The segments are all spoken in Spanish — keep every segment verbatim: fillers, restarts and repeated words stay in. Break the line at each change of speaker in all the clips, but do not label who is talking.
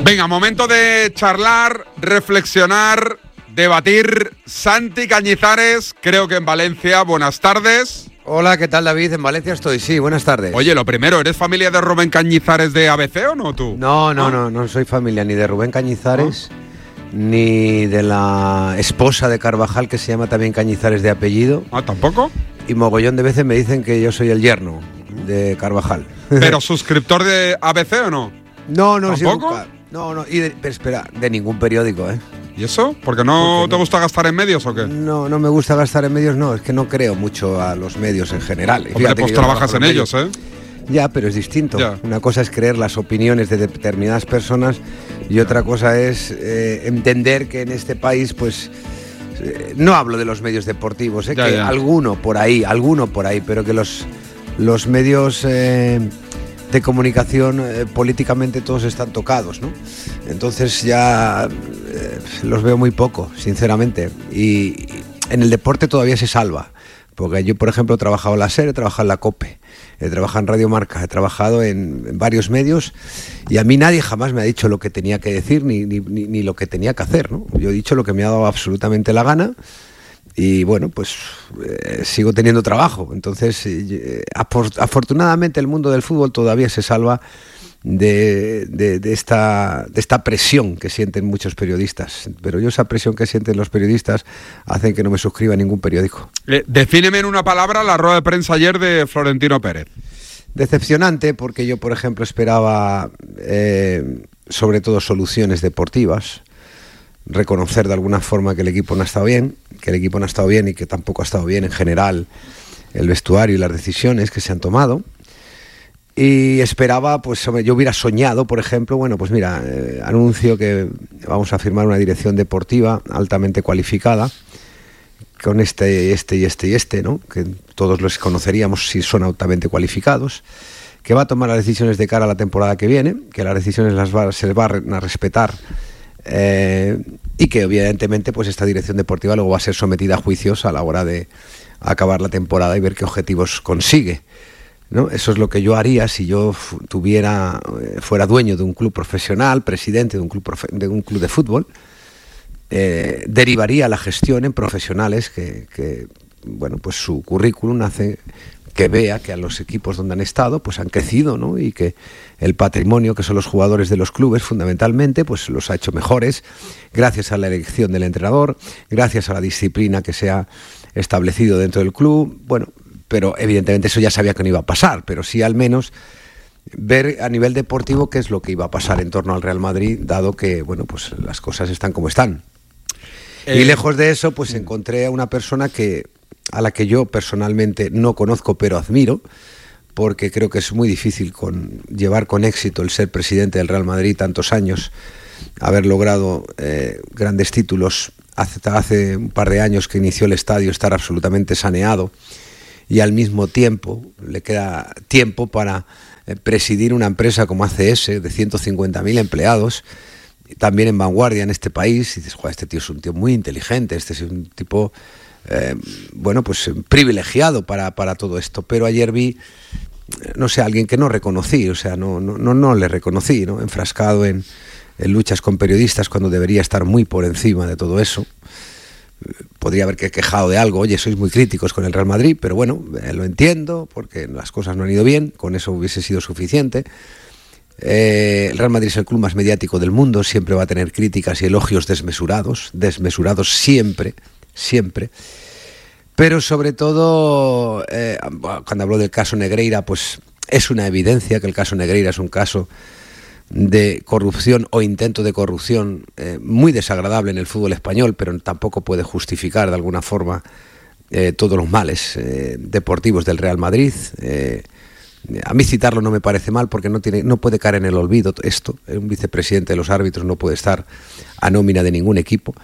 Venga, momento de charlar, reflexionar, debatir. Santi Cañizares, creo que en Valencia. Buenas tardes.
Hola, ¿qué tal, David? En Valencia estoy, sí, buenas tardes.
Oye, lo primero, ¿eres familia de Rubén Cañizares de A B C o no tú?
No, no, no, no soy familia ni de Rubén Cañizares, ¿no? Ni de la esposa de Carvajal, que se llama también Cañizares de apellido.
Ah, ¿tampoco?
Y mogollón de veces me dicen que yo soy el yerno de Carvajal.
¿Pero suscriptor de A B C o no?
No, no,
¿tampoco?
Sí, no, no, y de, pero espera, de ningún periódico, ¿eh?
¿Y eso? ¿Porque no
Porque
te
no,
gusta gastar en medios o qué?
No, no me gusta gastar en medios, no, es que no creo mucho a los medios en general.
Hombre, Fíjate pues trabajas en ellos, ¿eh?
Ya, pero es distinto.
Ya.
Una cosa es creer las opiniones de determinadas personas y otra cosa es eh, entender que en este país, pues, eh, no hablo de los medios deportivos, eh,
ya,
que
ya.
alguno por ahí, alguno por ahí, pero que los, los medios eh, de comunicación eh, políticamente todos están tocados, ¿no? Entonces ya eh, los veo muy poco, sinceramente. Y, y en el deporte todavía se salva. Porque yo, por ejemplo, he trabajado en la SER, he trabajado en la COPE, he trabajado en Radio Marca, he trabajado en, en varios medios y a mí nadie jamás me ha dicho lo que tenía que decir ni, ni, ni, ni lo que tenía que hacer, ¿no? Yo he dicho lo que me ha dado absolutamente la gana y bueno, pues eh, sigo teniendo trabajo. Entonces, eh, afortunadamente el mundo del fútbol todavía se salva De, de, de, esta, de esta presión que sienten muchos periodistas, pero yo esa presión que sienten los periodistas hacen que no me suscriba a ningún periódico.
Eh, defíneme en una palabra la rueda de prensa ayer de Florentino Pérez.
Decepcionante, porque yo, por ejemplo, esperaba eh, sobre todo soluciones deportivas, reconocer de alguna forma que el equipo no ha estado bien, que el equipo no ha estado bien y que tampoco ha estado bien en general el vestuario y las decisiones que se han tomado. Y esperaba, pues yo hubiera soñado, por ejemplo, bueno, pues mira, eh, anuncio que vamos a firmar una dirección deportiva altamente cualificada con este, este y este y este, ¿no? Que todos los conoceríamos si son altamente cualificados, que va a tomar las decisiones de cara a la temporada que viene, que las decisiones las va, se les van a respetar eh, y que evidentemente pues esta dirección deportiva luego va a ser sometida a juicios a la hora de acabar la temporada y ver qué objetivos consigue, ¿no? Eso es lo que yo haría si yo tuviera eh, fuera dueño de un club profesional, presidente de un club profe- de un club de fútbol, eh, derivaría la gestión en profesionales que, que bueno, pues su currículum hace que vea que a los equipos donde han estado pues han crecido, ¿no? Y que el patrimonio que son los jugadores de los clubes fundamentalmente pues los ha hecho mejores gracias a la elección del entrenador, gracias a la disciplina que se ha establecido dentro del club, bueno. Pero evidentemente eso ya sabía que no iba a pasar, pero sí al menos ver a nivel deportivo qué es lo que iba a pasar en torno al Real Madrid, dado que bueno, pues las cosas están como están. Eh, y lejos de eso, pues encontré a una persona que a la que yo personalmente no conozco, pero admiro, porque creo que es muy difícil con, llevar con éxito el ser presidente del Real Madrid tantos años, haber logrado eh, grandes títulos, hace, hace un par de años que inició el estadio, estar absolutamente saneado, y al mismo tiempo le queda tiempo para eh, presidir una empresa como A C S de ciento cincuenta mil empleados, también en vanguardia en este país, y dices, joder, este tío es un tío muy inteligente, este es un tipo, eh, bueno, pues privilegiado para, para todo esto, pero ayer vi, no sé, a alguien que no reconocí, o sea, no, no, no, no le reconocí, ¿no? Enfrascado en, en luchas con periodistas cuando debería estar muy por encima de todo eso. Podría haber quejado de algo, oye, sois muy críticos con el Real Madrid, pero bueno, eh, lo entiendo, porque las cosas no han ido bien, con eso hubiese sido suficiente. Eh, el Real Madrid es el club más mediático del mundo, siempre va a tener críticas y elogios desmesurados, desmesurados siempre, siempre. Pero sobre todo, eh, cuando hablo del caso Negreira, pues es una evidencia que el caso Negreira es un caso de corrupción o intento de corrupción eh, muy desagradable en el fútbol español, pero tampoco puede justificar de alguna forma eh, todos los males eh, deportivos del Real Madrid. Eh, a mí citarlo no me parece mal porque no tiene, no puede caer en el olvido esto. Un vicepresidente de los árbitros no puede estar a nómina de ningún equipo.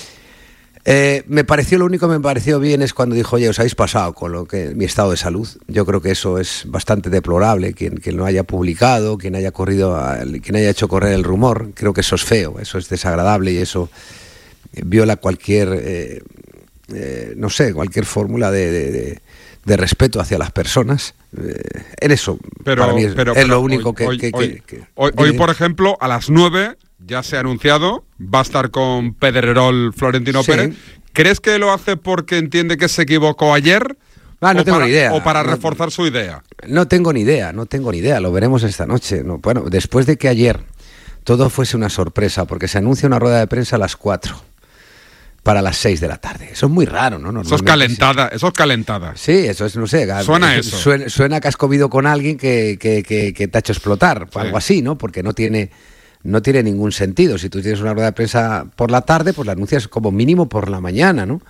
Eh, me pareció, lo único que me pareció bien es cuando dijo, oye, os habéis pasado con lo que mi estado de salud. Yo creo que eso es bastante deplorable, quien, quien lo haya publicado, quien haya corrido, a, quien haya hecho correr el rumor, creo que eso es feo, eso es desagradable y eso viola cualquier, eh, eh, no sé, cualquier fórmula de, de, de, de respeto hacia las personas. Eh, en eso,
pero,
para mí es,
pero,
es
pero
lo único
hoy,
que...
hoy,
que,
hoy,
que, que
hoy, hoy, por ejemplo, a las nueve ya se ha anunciado, va a estar con Pedrerol Florentino sí. Pérez. ¿Crees que lo hace porque entiende que se equivocó ayer?
Ah, no tengo
para,
ni idea.
¿O para
no,
reforzar su idea?
No tengo ni idea, no tengo ni idea. Lo veremos esta noche. No, bueno, después de que ayer todo fuese una sorpresa, porque se anuncia una rueda de prensa a las cuatro para las seis de la tarde. Eso es muy raro, ¿no?
Eso es calentada, eso es calentada.
Sí, eso es, no sé.
Suena eso.
Suena, suena que has comido con alguien que, que, que, que te ha hecho explotar, sí. algo así, ¿no? Porque no tiene, no tiene ningún sentido. Si tú tienes una rueda de prensa por la tarde, pues la anuncias como mínimo por la mañana, ¿no?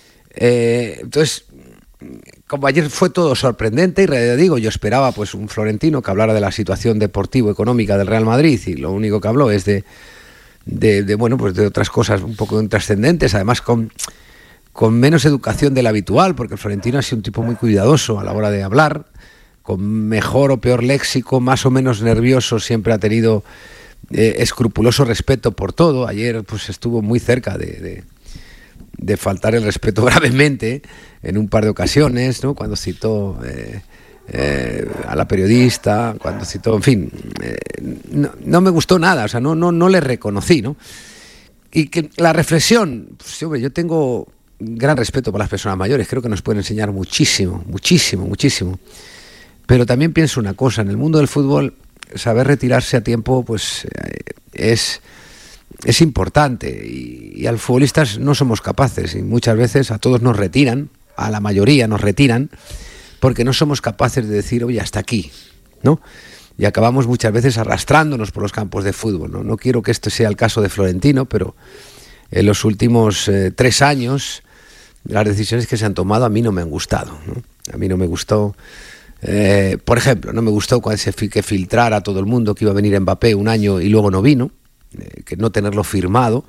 Eh, entonces, como ayer fue todo sorprendente, y ya digo, yo esperaba pues un Florentino que hablara de la situación deportivo-económica del Real Madrid, y lo único que habló es de De, de bueno pues de otras cosas un poco trascendentes, además con, con menos educación de la habitual, porque el Florentino ha sido un tipo muy cuidadoso a la hora de hablar, con mejor o peor léxico, más o menos nervioso, siempre ha tenido eh, escrupuloso respeto por todo. Ayer pues estuvo muy cerca de, de, de faltar el respeto gravemente en un par de ocasiones, ¿no? Cuando citó eh, Eh, a la periodista, cuando citó, en fin, eh, no, no me gustó nada, o sea, no, no, no le reconocí, ¿no? Y que la reflexión, pues, hombre, yo tengo gran respeto por las personas mayores, creo que nos pueden enseñar muchísimo, muchísimo, muchísimo, pero también pienso una cosa, en el mundo del fútbol, saber retirarse a tiempo, pues, eh, es, es importante, y, y a los futbolistas no somos capaces, y muchas veces a todos nos retiran, a la mayoría nos retiran, porque no somos capaces de decir, oye, hasta aquí, ¿no? Y acabamos muchas veces arrastrándonos por los campos de fútbol, ¿no? No quiero que esto sea el caso de Florentino, pero en los últimos eh, tres años las decisiones que se han tomado a mí no me han gustado, ¿no? A mí no me gustó, eh, por ejemplo, no me gustó cuando se fi- que filtrara a todo el mundo que iba a venir Mbappé un año y luego no vino, eh, que no tenerlo firmado,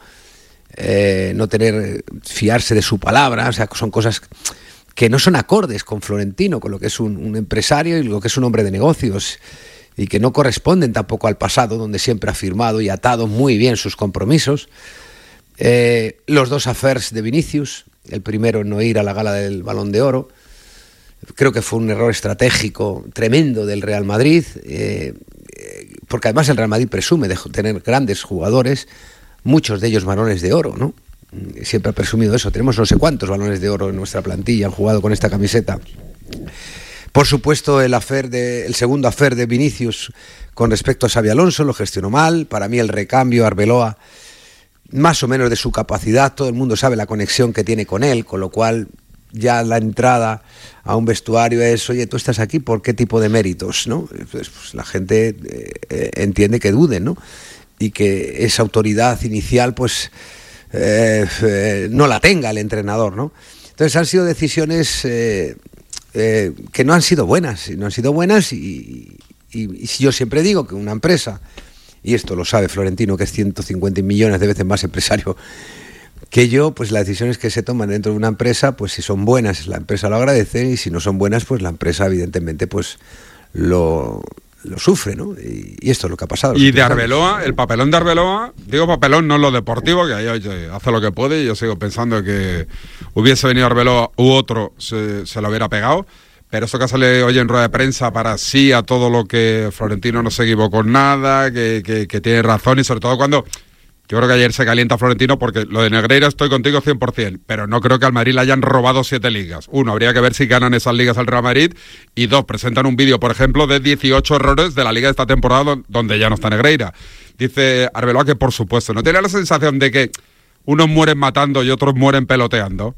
eh, no tener, fiarse de su palabra, o sea, son cosas que no son acordes con Florentino, con lo que es un, un empresario y lo que es un hombre de negocios, y que no corresponden tampoco al pasado, donde siempre ha firmado y atado muy bien sus compromisos. Eh, los dos affairs de Vinicius, el primero en no ir a la gala del Balón de Oro, creo que fue un error estratégico tremendo del Real Madrid, eh, porque además el Real Madrid presume de tener grandes jugadores, muchos de ellos balones de oro, ¿no? Siempre ha presumido eso. Tenemos no sé cuántos balones de oro en nuestra plantilla, han jugado con esta camiseta. Por supuesto, el affair de, el segundo affair de Vinicius con respecto a Xabi Alonso lo gestionó mal. Para mí el recambio Arbeloa, más o menos de su capacidad, todo el mundo sabe la conexión que tiene con él, con lo cual ya la entrada a un vestuario es, oye, tú estás aquí, ¿por qué tipo de méritos? ¿No? Pues, pues la gente eh, entiende que dude, ¿no? Y que esa autoridad inicial, pues Eh, eh, no la tenga el entrenador, ¿no? Entonces han sido decisiones eh, eh, que no han sido buenas, no han sido buenas y, y, y yo siempre digo que una empresa, y esto lo sabe Florentino, que es ciento cincuenta millones de veces más empresario que yo, pues las decisiones que se toman dentro de una empresa, pues si son buenas la empresa lo agradece, y si no son buenas, pues la empresa evidentemente pues lo... lo sufre, ¿no? Y, y esto es lo que ha pasado.
Y de Arbeloa, años. El papelón de Arbeloa, digo papelón, no lo deportivo, que ahí oye, hace lo que puede, y yo sigo pensando que hubiese venido Arbeloa u otro, se, se lo hubiera pegado, pero eso que sale hoy en rueda de prensa para sí a todo lo que Florentino no se equivocó en nada, que, que, que tiene razón, y sobre todo cuando... Yo creo que ayer se calienta Florentino porque lo de Negreira estoy contigo cien por ciento, pero no creo que al Madrid le hayan robado siete ligas. Uno, habría que ver si ganan esas ligas al Real Madrid, y dos, presentan un vídeo, por ejemplo, de dieciocho errores de la liga de esta temporada donde ya no está Negreira. Dice Arbeloa que por supuesto, ¿no tiene la sensación de que unos mueren matando y otros mueren peloteando?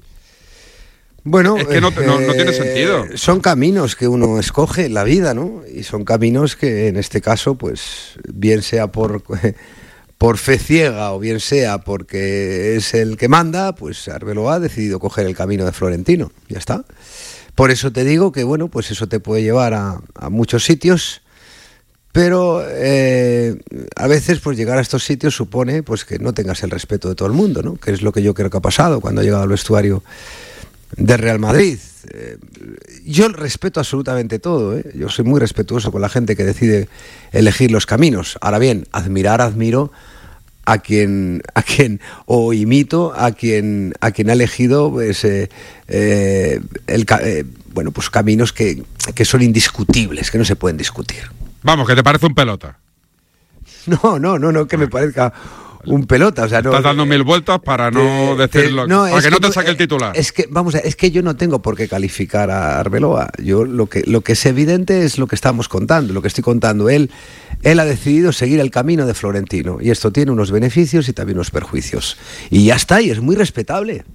Bueno,
es que no, no, no tiene sentido.
Eh, son caminos que uno escoge en la vida, ¿no? Y son caminos que en este caso, pues, bien sea por... por fe ciega o bien sea porque es el que manda, pues Arbeloa ha decidido coger el camino de Florentino, ya está. Por eso te digo que, bueno, pues eso te puede llevar a, a muchos sitios, pero eh, a veces pues llegar a estos sitios supone pues que no tengas el respeto de todo el mundo, ¿no? Que es lo que yo creo que ha pasado cuando ha llegado al vestuario del Real Madrid. Eh, yo respeto absolutamente todo, ¿eh? Yo soy muy respetuoso con la gente que decide elegir los caminos. Ahora bien, admirar, admiro a quien, a quien o imito a quien, a quien ha elegido pues, eh, eh, el, eh, bueno, pues caminos que, que son indiscutibles, que no se pueden discutir.
Vamos, que te parece un pelota.
No, no, no, no que me parezca un pelota, o sea, no.
Estás dando mil vueltas para no
te,
decirlo,
te, no,
para que, que no te
tú,
saque el titular.
Es que, vamos a es que yo no tengo por qué calificar a Arbeloa. Yo lo que lo que es evidente es lo que estamos contando, lo que estoy contando. Él, él ha decidido seguir el camino de Florentino y esto tiene unos beneficios y también unos perjuicios. Y ya está, y es muy respetable.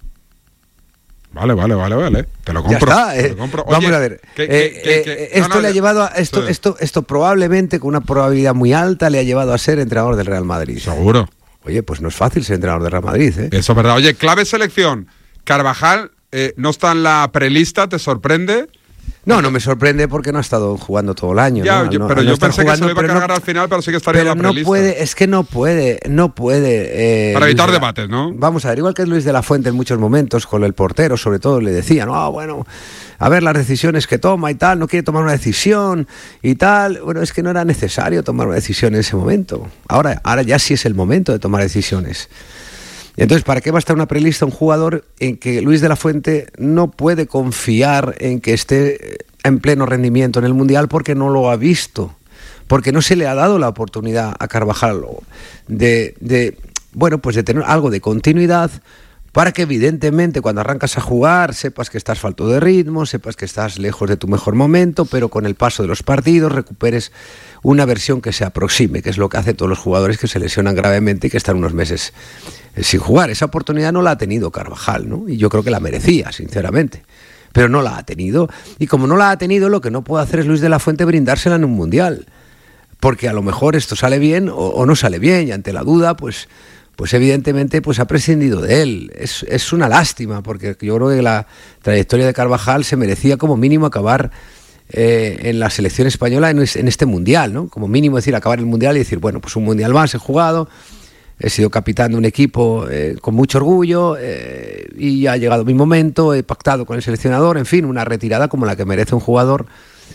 Vale, vale, vale, vale. Te lo compro.
Ya está, eh,
te lo compro. Oye,
vamos a ver.
que,
eh,
que, que, que,
eh, esto
no, no,
le ha llevado a esto, sí. esto, esto probablemente con una probabilidad muy alta le ha llevado a ser entrenador del Real Madrid.
Seguro.
Oye, pues no es fácil ser entrenador del Real Madrid, ¿eh?
Eso es verdad. Oye, clave selección. Carvajal eh, no está en la prelista, ¿te sorprende?
No, no me sorprende porque no ha estado jugando todo el año.
Ya,
¿no?
yo,
no,
pero
no
yo pensé
jugando,
que se lo iba a cargar
no,
al final, pero sí que estaría
pero
en la prelista.
No puede, es que no puede, no puede. Eh,
Para evitar
Luis
debates, ¿no?
Vamos a ver, igual que Luis de la Fuente en muchos momentos, con el portero, sobre todo, le decían, no, bueno, a ver las decisiones que toma y tal, no quiere tomar una decisión y tal. Bueno, es que no era necesario tomar una decisión en ese momento. Ahora, ahora ya sí es el momento de tomar decisiones. Entonces, ¿para qué va a estar una prelista un jugador en que Luis de la Fuente no puede confiar en que esté en pleno rendimiento en el Mundial porque no lo ha visto? Porque no se le ha dado la oportunidad a Carvajal de, de, bueno, pues de tener algo de continuidad para que evidentemente cuando arrancas a jugar sepas que estás falto de ritmo, sepas que estás lejos de tu mejor momento, pero con el paso de los partidos recuperes una versión que se aproxime, que es lo que hacen todos los jugadores que se lesionan gravemente y que están unos meses sin jugar. Esa oportunidad no la ha tenido Carvajal, ¿no? Y yo creo que la merecía, sinceramente. Pero no la ha tenido. Y como no la ha tenido, lo que no puede hacer es Luis de la Fuente brindársela en un Mundial. Porque a lo mejor esto sale bien o, o no sale bien. Y ante la duda, pues, pues evidentemente pues ha prescindido de él. Es, es una lástima, porque yo creo que la trayectoria de Carvajal se merecía como mínimo acabar eh, en la selección española en, en este Mundial, ¿no? Como mínimo decir, acabar el Mundial y decir, bueno, pues un Mundial más he jugado, he sido capitán de un equipo eh, con mucho orgullo eh, y ha llegado mi momento, he pactado con el seleccionador, en fin, una retirada como la que merece un jugador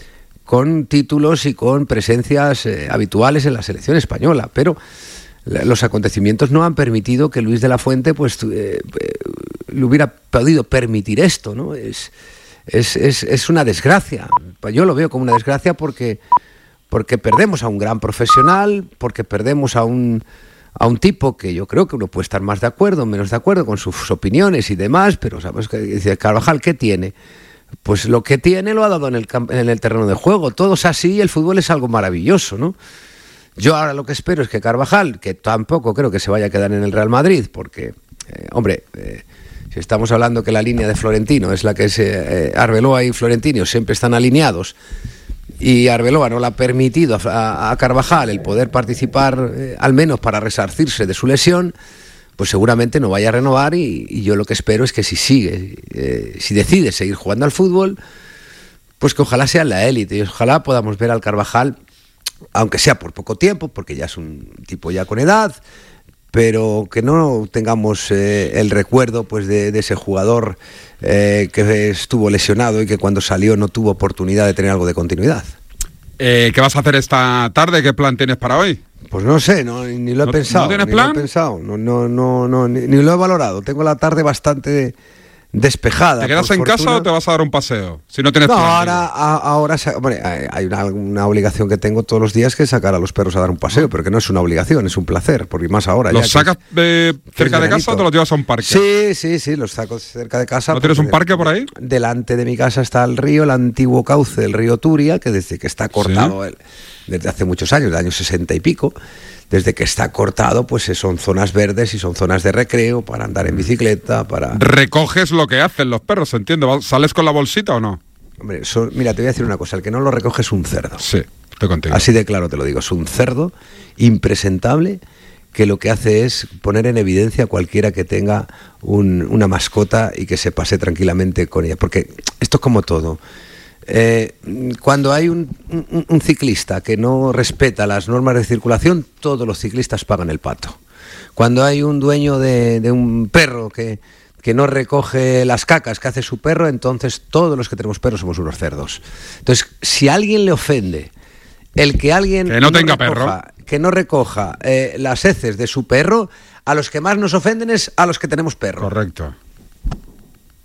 con títulos y con presencias eh, habituales en la selección española. Pero la, los acontecimientos no han permitido que Luis de la Fuente pues eh, eh, le hubiera podido permitir esto, ¿no? Es, es, es, es una desgracia. Yo lo veo como una desgracia porque, porque perdemos a un gran profesional, porque perdemos a un a un tipo que yo creo que uno puede estar más de acuerdo, menos de acuerdo con sus opiniones y demás, pero sabes que dice Carvajal, ¿qué tiene? Pues lo que tiene lo ha dado en el, en el terreno de juego. Todo es así y el fútbol es algo maravilloso, ¿no? Yo ahora lo que espero es que Carvajal, que tampoco creo que se vaya a quedar en el Real Madrid, porque, eh, hombre, eh, si estamos hablando que la línea de Florentino es la que es eh, Arbeloa y Florentino siempre están alineados, y Arbeloa no le ha permitido a, a Carvajal el poder participar, eh, al menos para resarcirse de su lesión, pues seguramente no vaya a renovar y, y yo lo que espero es que si sigue, eh, si decide seguir jugando al fútbol, pues que ojalá sea en la élite y ojalá podamos ver al Carvajal, aunque sea por poco tiempo, porque ya es un tipo ya con edad, pero que no tengamos eh, el recuerdo pues de, de ese jugador eh, que estuvo lesionado y que cuando salió no tuvo oportunidad de tener algo de continuidad.
Eh, ¿Qué vas a hacer esta tarde? ¿Qué plan tienes para hoy?
Pues no sé, no, ni lo he
¿No,
pensado.
¿No tienes
ni
plan?
Lo he pensado, no, no, no, no ni, ni lo he valorado. Tengo la tarde bastante despejada.
¿Te quedas
por
en
fortuna.
casa o te vas a dar un paseo? Si no tienes
No,
plan.
ahora, a, ahora hombre, hay una, una obligación que tengo todos los días que es sacar a los perros a dar un paseo, pero que no es una obligación, es un placer, porque más ahora.
¿Los
ya
sacas
que,
de cerca de casa o te los llevas a un parque?
Sí, sí, sí, los saco cerca de casa.
¿No tienes un parque por ahí?
Delante de mi casa está el río, el antiguo cauce del río Turia, que desde que está cortado, ¿Sí? el, desde hace muchos años, del año sesenta y pico, desde que está cortado, pues son zonas verdes y son zonas de recreo para andar en bicicleta, para...
¿Recoges lo que hacen los perros, entiendo? ¿Sales con la bolsita o no?
Hombre, so, mira, te voy a decir una cosa, el que no lo recoge es un cerdo.
Sí, estoy contigo.
Así de claro te lo digo, es un cerdo impresentable que lo que hace es poner en evidencia a cualquiera que tenga un, una mascota y que se pase tranquilamente con ella, porque esto es como todo. Eh, cuando hay un, un, un ciclista que no respeta las normas de circulación, todos los ciclistas pagan el pato. Cuando hay un dueño de, de un perro que, que no recoge las cacas que hace su perro, entonces todos los que tenemos perros somos unos cerdos. Entonces, si a alguien le ofende el que alguien
que no, no tenga
recoja,
perro,
que no recoja eh, las heces de su perro, a los que más nos ofenden es a los que tenemos perro.
Correcto.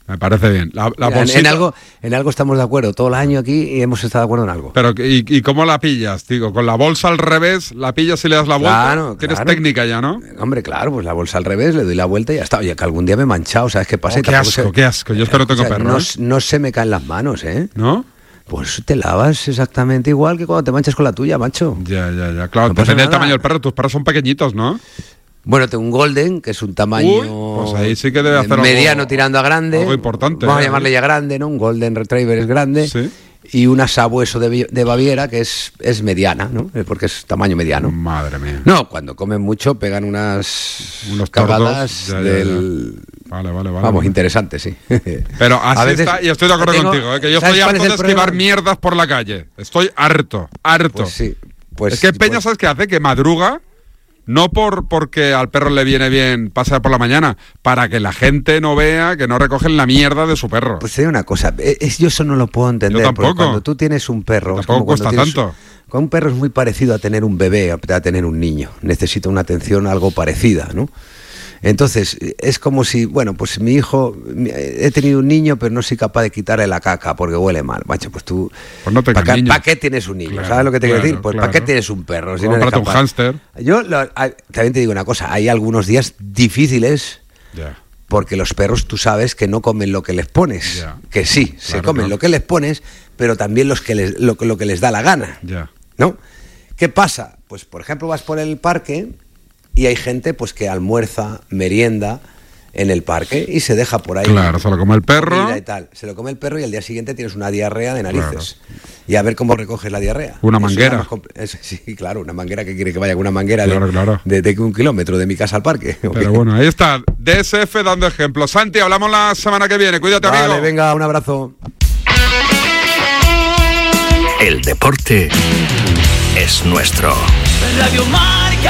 Me parece bien. La, la
en, en, algo, en algo estamos de acuerdo. Todo el año aquí y hemos estado de acuerdo en algo.
Pero, ¿y, y cómo la pillas? Digo, con la bolsa al revés, la pillas y le das la vuelta.
Claro,
Tienes
claro.
técnica ya, ¿no?
Hombre, claro, pues la bolsa al revés, le doy la vuelta y ya está. Oye, que algún día me he manchado, ¿sabes qué pasa?
Oh, qué asco, se... qué asco. Yo es que no tengo
o sea,
perro.
No,
¿eh?
no se me caen las manos, ¿eh?
¿No?
Pues te lavas exactamente igual que cuando te manchas con la tuya, macho.
Ya, ya, ya. Claro,
no
depende del tamaño del perro. Tus perros son pequeñitos, ¿no?
Bueno, tengo un golden, que es un tamaño
Uy, pues ahí sí que debe hacer
mediano
algo,
tirando a grande.
Algo importante.
Vamos
¿eh?
a llamarle ya grande, ¿no? Un golden retriever es grande.
Sí.
Y una sabueso de, de Baviera, que es, es mediana, ¿no? Porque es tamaño mediano.
Madre mía.
No, cuando comen mucho pegan unas
Unos
cagadas
ya, ya,
del...
Ya. Vale, vale, vale.
Vamos,
vale.
interesante, sí.
Pero así
a veces,
está, y estoy de acuerdo
tengo,
contigo, ¿eh? Que yo estoy harto de esquivar mierdas por la calle. Estoy harto, harto.
Pues sí. Pues,
es que Peña,
pues,
¿sabes qué hace? Que madruga, no por porque al perro le viene bien pasear por la mañana, para que la gente no vea que no recogen la mierda de su perro.
Pues te digo una cosa, es, yo eso no lo puedo entender.
Yo tampoco.
Cuando tú tienes un perro...
Tampoco
es
cuesta
tienes,
tanto.
Con un perro es muy parecido a tener un bebé, a tener un niño. Necesita una atención algo parecida, ¿no? Entonces, es como si, bueno, pues mi hijo, he tenido un niño, pero no soy capaz de quitarle la caca porque huele mal. Macho, pues tú,
pues no
¿para qué, ¿pa qué tienes un niño?
Claro,
¿Sabes lo que te
claro,
quiero decir? Pues
claro.
¿para qué tienes un perro? Si no
eres capaz. Un hámster.
Yo lo, a, también te digo una cosa, hay algunos días difíciles...
Yeah.
Porque los perros tú sabes que no comen lo que les pones,
Yeah.
que sí, claro, se comen claro. lo que les pones, pero también los que les, lo, lo que les da la gana,
yeah.
¿no? ¿Qué pasa? Pues por ejemplo vas por el parque y hay gente pues que almuerza, merienda en el parque y se deja por ahí.
Claro, se lo come el perro.
Y tal. Se lo come el perro y al día siguiente tienes una diarrea de narices. Claro. Y a ver cómo recoges la diarrea.
Una manguera.
Es, sí, claro, una manguera que quiere que vaya con una manguera
claro,
de,
claro.
De, de un kilómetro de mi casa al parque.
Pero bueno, ahí está. D S F dando ejemplos. Santi, hablamos la semana que viene. Cuídate,
vale,
amigo.
Venga, un abrazo.
El deporte es nuestro.
Radio Marca.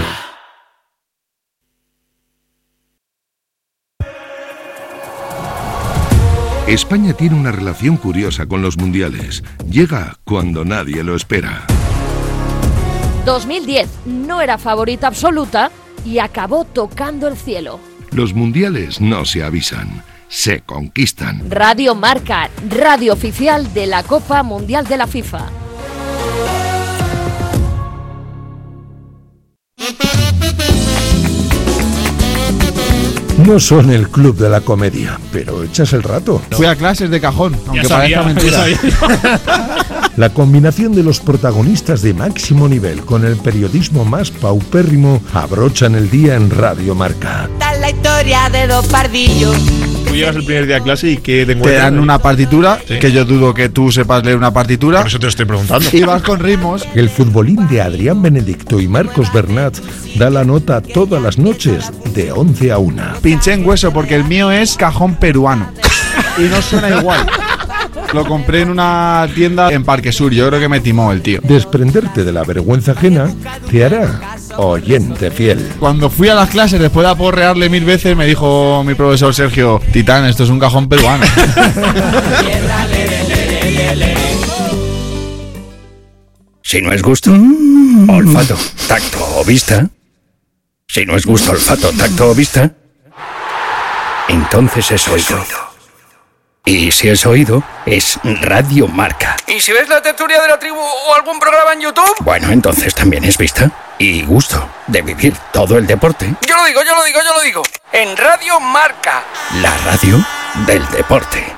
España tiene una relación curiosa con los mundiales. Llega cuando nadie lo espera.
dos mil diez no era favorita absoluta y acabó tocando el cielo.
Los mundiales no se avisan, se conquistan.
Radio Marca, radio oficial de la Copa Mundial de la FIFA.
No son el club de la comedia, pero echas el rato.
Fui a clases de cajón, aunque
sabía,
parezca mentira.
La combinación de los protagonistas de máximo nivel con el periodismo más paupérrimo abrochan el día en Radio Marca.
Tal la historia de dos pardillos.
Tú llegas el primer día a clase y ¿qué te
Te dan una partitura,
¿sí?
Que yo dudo que tú sepas leer una partitura.
Por eso te lo estoy preguntando.
Y vas con ritmos.
El futbolín de Adrián Benedicto y Marcos Bernat da la nota todas las noches de once a una.
Pinché en hueso porque el mío es cajón peruano. Y no suena igual. Lo compré en una tienda en Parque Sur. Yo creo que me timó el tío.
Desprenderte de la vergüenza ajena te hará oyente fiel.
Cuando fui a las clases, después de aporrearle mil veces, me dijo mi profesor Sergio: Titán, esto es un cajón peruano.
Si no es gusto, olfato, tacto o vista. Si no es gusto, olfato, tacto o vista, entonces es oído. Y si es oído, es Radio Marca.
¿Y si ves la tertulia de la tribu o algún programa en YouTube?
Bueno, entonces también es vista y gusto de vivir todo el deporte.
Yo lo digo, yo lo digo, yo lo digo. En Radio Marca.
La radio del deporte.